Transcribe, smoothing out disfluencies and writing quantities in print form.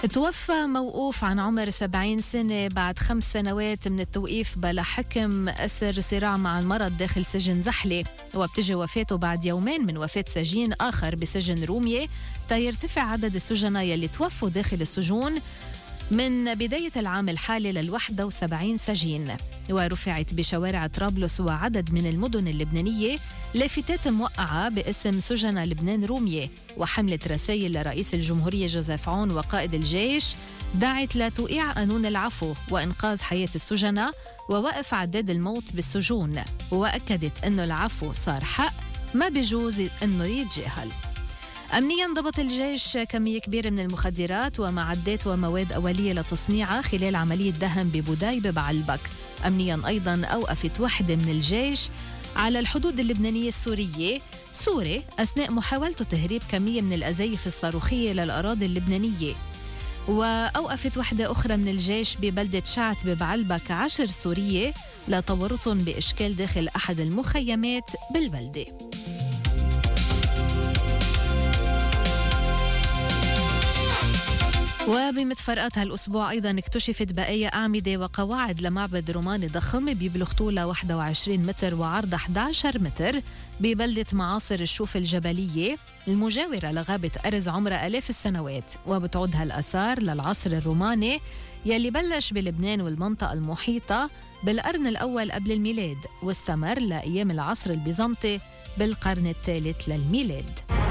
توفى موقوف عن عمر 70 سنة بعد 5 سنوات من التوقيف بلا حكم أثر صراع مع المرض داخل سجن زحلة، وبتجي وفاته بعد يومين من وفاة سجين آخر بسجن رومية تيرتفع عدد السجناء يلي توفوا داخل السجون من بداية العام الحالي ل71 سجين. ورفعت بشوارع طرابلس وعدد من المدن اللبنانية لافتات موقعة باسم سجناء لبنان رومية، وحملة رسائل لرئيس الجمهورية جوزيف عون وقائد الجيش دعت لتوقيع قانون العفو وإنقاذ حياة السجناء ووقف عداد الموت بالسجون، وأكدت أنه العفو صار حق ما بيجوز أنه يتجاهل. أمنياً ضبط الجيش كمية كبيرة من المخدرات ومعدات ومواد أولية لتصنيعها خلال عملية دهم ببودايب بعلبك. أمنياً أيضاً أوقفت وحدة من الجيش على الحدود اللبنانية السورية سوري أثناء محاولته تهريب كمية من الأزايف الصاروخية للأراضي اللبنانية. وأوقفت وحدة أخرى من الجيش ببلدة شعت بعلبك 10 سورية لتورطهم بإشكال داخل أحد المخيمات بالبلدة. وبمتفرقات هالأسبوع أيضاً اكتشفت بقايا أعمدة وقواعد لمعبد روماني ضخم بيبلغ طوله 21 متر وعرض 11 متر ببلدة معاصر الشوف الجبلية المجاورة لغابة أرز عمرها آلاف السنوات، وبتعود هالآثار للعصر الروماني يلي بلش بلبنان والمنطقة المحيطة بالقرن الأول قبل الميلاد واستمر لأيام العصر البيزنطي بالقرن الثالث للميلاد.